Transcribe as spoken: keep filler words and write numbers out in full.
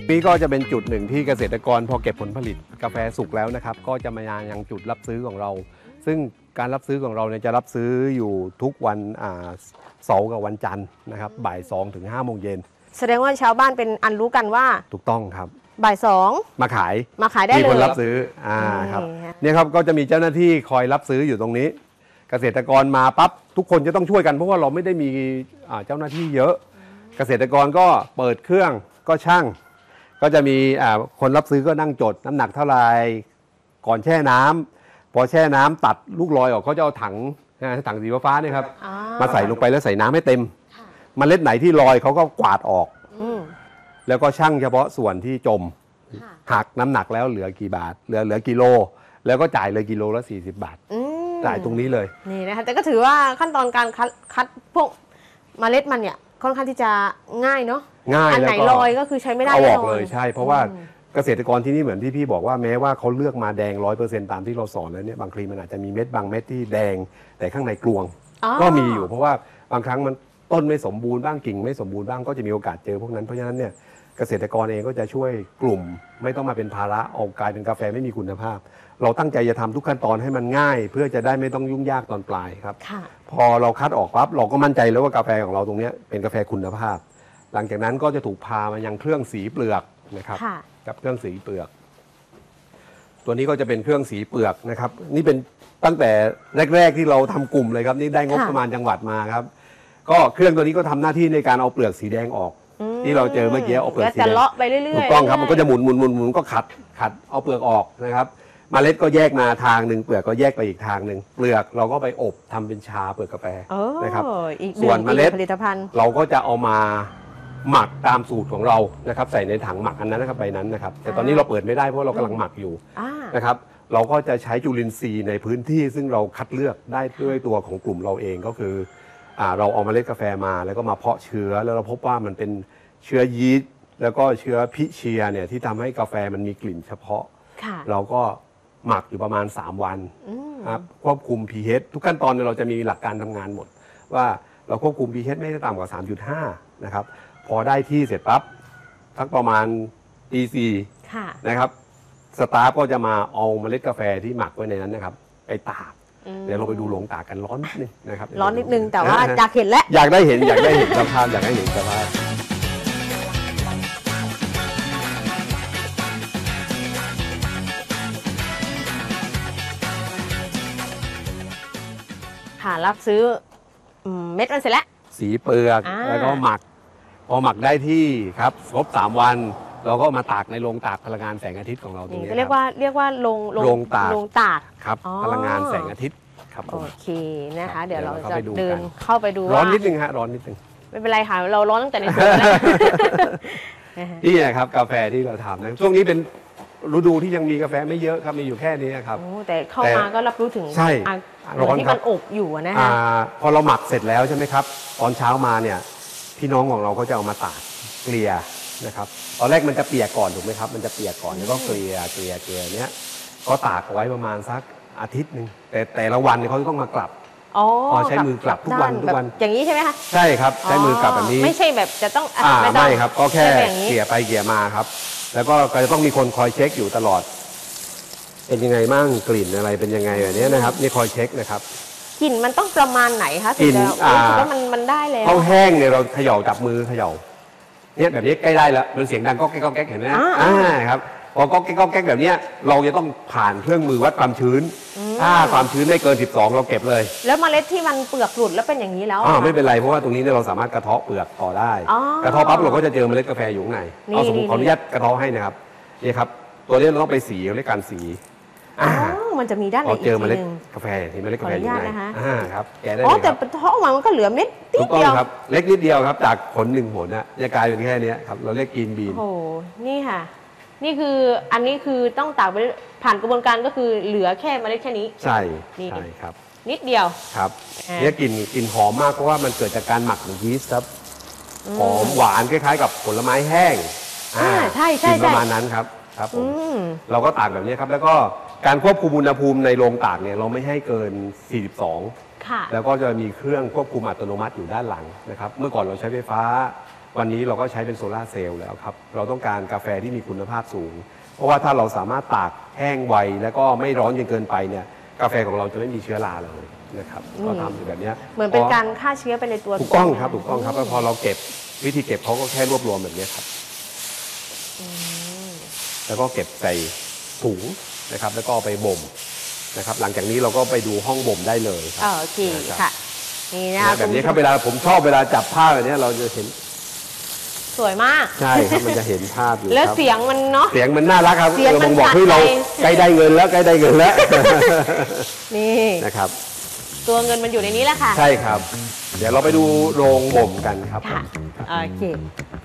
นี้ก็จะเป็นจุดหนึ่งที่เกษตรกรพอเก็บผลผลิตกาแฟสุกแล้วนะครับก็จะมายังจุดรับซื้อของเรา ซึ่งการรับซื้อของเราเนี่ยจะรับซื้ออยู่ทุกวันเสาร์กับวันจันทร์นะครับบ่ายสองถึงห้าโมงเย็นแสดงว่าชาวบ้านเป็นอันรู้กันว่าถูกต้องครับบ่ายสองมาขายมาขายได้เลยมีคนรับซื้ออ่าครับเนี่ยครับก็จะมีเจ้าหน้าที่คอยรับซื้ออยู่ตรงนี้เกษตรกรมาปั๊บทุกคนจะต้องช่วยกันเพราะว่าเราไม่ได้มีเจ้าหน้าที่เยอะเกษตรกรก็เปิดเครื่องก็ช่างก็จะมีคนรับซื้อก็นั่งจดน้ำหนักเท่าไรก่อนแช่น้ำพอแช่น้ำตัดลูกลอยออกเขาจะเอาถังถังสีฟ้าเนี่ยครับมาใส่ลงไปแล้วใส่น้ำให้เต็มเมล็ดไหนที่ลอยเขาก็กวาดออกแล้วก็ชั่งเฉพาะส่วนที่จมหักน้ำหนักแล้วเหลือกี่บาทเหลือเหลือกิโลแล้วก็จ่ายเลยกิโลละสี่สิบบาทจ่ายตรงนี้เลยนี่นะคะแต่ก็ถือว่าขั้นตอนการคัดคัดพวกเมล็ดมันเนี่ยค่อนข้างที่จะง่ายเนาะง่ายอันไหนลอยก็คือใช้ไม่ได้เอาออกเลยใช่เพราะว่าเกษตรกรที่นี่เหมือนที่พี่บอกว่าแม้ว่าเขาเลือกมาแดงร้อยเปอร์เซ็นต์ตามที่เราสอนแล้วเนี่ยบางทีมันอาจจะมีเม็ดบางเม็ดที่แดงแต่ข้างในกลวงก็มีอยู่เพราะว่าบางครั้งมันต้นไม่สมบูรณ์บ้างกิ่งไม่สมบูรณ์บ้างก็จะมีโอกาสเจอพวกนั้นเพราะฉะนั้นเนี่ยเกษตรกรเองก็จะช่วยกลุ่มไม่ต้องมาเป็นภาระเอากลายเป็นกาแฟไม่มีคุณภาพเราตั้งใจจะทำทุกขั้นตอนให้มันง่ายเพื่อจะได้ไม่ต้องยุ่งยากตอนปลายครับพอเราคัดออกปั๊บเราก็มั่นใจแล้วว่ากาแฟของเราตรงนี้เป็นกาแฟคุณภาพหลังจากนั้นก็จะถูกพามายังเครื่องสีเปลือกนะครับกับเครื่องสีเปลือกตัวนี้ก็จะเป็นเครื่องสีเปลือกนะครับนี่เป็นตั้งแต่แรกๆที่เราทำกลุ่มเลยครับนี่ได้งบประมาณจังหวัดมาครับก็เครื่องตัวนี้ก็ทำหน้าที่ในการเอาเปลือกสีแดงออกที่เราเจอเมื่อกี้เอาเปลือกสีแดงเลาะไปเรื่อยๆถูกต้องครับมันก็จะหมุนหมุนหมุนหมุนก็ขัดขัดเอาเปลือกออกนะครับเมล็ดก็แยกมาทางหนึ่งเปลือกก็แยกไปอีกทางหนึ่งเปลือกเราก็ไปอบทำเป็นชาเปลือกกาแฟนะครับส่วนเมล็ดผลิตภัณฑ์เราก็จะเอามาหมักตามสูตรของเรานะครับใส่ในถังหมักอันนั้นนะครับใบนั้นนะครับแต่ตอนนี้เราเปิดไม่ได้เพราะเรากำลังหมักอยู่นะครับเราก็จะใช้จุลินทรีย์ในพื้นที่ซึ่งเราคัดเลือกได้ด้วยตัวของกลุ่มเราเองก็คือเราเอาเมล็ดกาแฟมาแล้วก็มาเพาะเชื้อแล้วเราพบว่ามันเป็นเชื้อยีสต์แล้วก็เชื้อพิเชียเนี่ยที่ทำให้กาแฟมันมีกลิ่นเฉพาะเราก็หมักอยู่ประมาณสามวันครับควบคุม pH ทุกขั้นตอนเราจะมีหลักการทำงานหมดว่าเราควบคุม pH ไม่ได้ต่ำกว่า สามจุดห้า นะครับพอได้ที่เสร็จปั๊บทักประมาณตีสี่นะครับสตาฟก็จะมาเอาเมล็ดกาแฟที่หมักไว้ในนั้นนะครับไปตากเดี๋ยวเราไปดูโรงตากกันร้อนนิดนึงนะครับร้อนนิดนึงแต่ว่าอยากเห็นแล้วอยากได้เห็นอยากได้เห็นสภาพอยากให้เห็นสภาพค่ะรับซื้อเม็ดมันเสร็จแล้วสีเปลือกแล้วก็หมักพอหมักได้ที่ครับครบสามวันเราก็มาตากในโรงตากพลังงานแสงอาทิตย์ของเราตรงนี้เรียกว่าเรียกว่าโรงโรงตากโรงตากครับพลังงานแสงอาทิตย์ครับโอเคนะคะเดี๋ยวเราจะเดินเข้าไปดูร้อนนิดนึงฮะร้อนนิดนึงไม่เป็นไรค่ะเราร้อนตั้งแต่ในสวนแล้วนี่นะครับกาแฟที่เราทำนะช่วงนี้เป็นฤดูที่ยังมีกาแฟไม่เยอะครับมีอยู่แค่นี้ครับแต่เข้ามาก็รับรู้ถึงใช่ร้อนที่มันอบอยู่นะฮะพอเราหมักเสร็จแล้วใช่ไหมครับตอนเช้ามาเนี่ยพี่น้องของเราก็จะเอามาตากเกลี่ยนะครับตอนแรกมันจะเปียกก่อนถูกไหมครับมันจะเปียกก่อนแล้วก็เกลี่ยเกลี่ยเกลี่ยเนี้ยก็ตากไว้ประมาณสักอาทิตย์หนึ่งแต่แต่ละวันเขาต้องมากลับอ๋อใช้มือกลับทุกวันทุกวันอย่างนี้ใช่ไหมคะใช่ครับใช้มือกลับแบบนี้ไม่ใช่แบบจะต้องอ่าไม่ครับก็แค่เกลี่ยไปเกลี่ยมาครับแล้วก็จะต้องมีคนคอยเช็คอยู่ตลอดเป็นยังไงมั่งกลิ่นอะไรเป็นยังไงแบบนี้นะครับนี่คอยเช็คนะครับกลิ่นมันต้องประมาณไหนคะถึงจะรู้สึกว่ามันมันได้แล้วข้าวแห้งเนี่ยเราเขย่าจับมือเขย่าเนี่ยแบบนี้ใกล้ได้แล้วมันเสียงดังก็แก๊กก็แก๊กเห็นไหมอ่าครับพอก็แก๊กก็แก๊กแบบนี้เราจะต้องผ่านเครื่องมือวัดความชื้นถ้าความชื้นไม่เกินสิบสองเราเก็บเลยแล้วเมล็ดที่มันเปลือกหลุดแล้วเป็นอย่างนี้แล้วอ๋อไม่เป็นไรเพราะว่าตรงนี้เราสามารถกระเทาะเปลือกต่อได้กระเทาะปั๊บเราก็จะเจอเมล็ดกาแฟอยู่ข้างในเอาสมมติขออนุญาตกระเทาะให้นะครับนี่ครับตัวนี้เราต้องไปสีเรียกการสีอ๋อมันจะมีด้านไหนอีกทีนึงกาแฟที่เมล็ดกาแฟอยู่ไหนอ่าครับแกได้อ๋อแต่เทาะออกมามันก็เหลือเม็ดนิดเดียวครับเล็กนิดเดียวครับจากผลหนึ่งผลนะจะกลายเป็นแค่นี้ครับเราเรียกกินบีนโอ้นี่ค่ะนี่คืออันนี้คือต้องตากไปผ่านกระบวนการก็คือเหลือแค่เมล็ดแค่นี้ใช่ใช่ครับนิดเดียวครับเนี่ยกลิ่นกลิ่นหอมมากเพราะว่ามันเกิดจากการหมักของยีสต์ครับหอมหวานคล้ายๆกับผลไม้แห้งอ่าใช่ใช่ประมาณนั้นครับครับผมเราก็ตากแบบนี้ครับแล้วก็การควบคุมอุณหภูมิในโรงตากเนี่ยเราไม่ให้เกินสี่สิบสองแล้วก็จะมีเครื่องควบคุมอัตโนมัติอยู่ด้านหลังนะครับเมื่อก่อนเราใช้ไฟฟ้าวันนี้เราก็ใช้เป็นโซลาร์เซลล์แล้วครับเราต้องการกาแฟที่มีคุณภาพสูง เพราะว่าถ้าเราสามารถตากแห้งไวแล้วก็ไม่ร้อนจนเกินไปเนี่ยกาแฟของเราจะไม่มีเชื้อราเลยนะครับก็ทำอยู่แบบนี้เหมือนเป็นการฆ่าเชื้อไปในตัวถูกต้องครับถูกต้องครับแล้วพอเราเก็บวิธีเก็บเขาก็แค่รวบรวมแบบนี้ครับแล้วก็เก็บใส่ถุงนะครับแล้วก็ไปบ่มนะครับหลังจากนี้เราก็ไปดูห้องบ่มได้เลยครัโอเคค่ะนี่นะแบบนี้ครับเวลาผมชอบเวลาจับผ้าแบบนี้เราจะเห็นสวยมากใช่ครับมันจะเห็นภาพอยู่แล้วครับเสียงมันเนาะเสียงมันน่ารักครับเสียงมันเราบอกให้เราใกล้ได้เงินแล้วใกล้ได้เงินแล้วนี่นะครับตัวเงินมันอยู่ในนี้แหละค่ะใช่ครับ เดี๋ยวเราไปดูโรงบ่มกันครับค่ะโอเค